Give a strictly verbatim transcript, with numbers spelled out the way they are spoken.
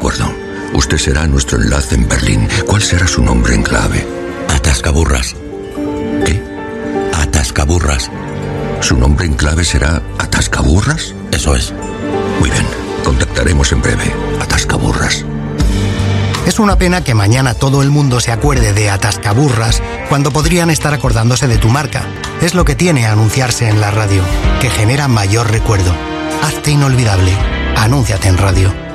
acuerdo. Usted será nuestro enlace en Berlín. ¿Cuál será su nombre en clave? Atascaburras. ¿Qué? Atascaburras. ¿Su nombre en clave será Atascaburras? Eso es. Muy bien. Contactaremos en breve. Atascaburras. Es una pena que mañana todo el mundo se acuerde de Atascaburras cuando podrían estar acordándose de tu marca. Es lo que tiene anunciarse en la radio, que genera mayor recuerdo. Hazte inolvidable. Anúnciate en radio.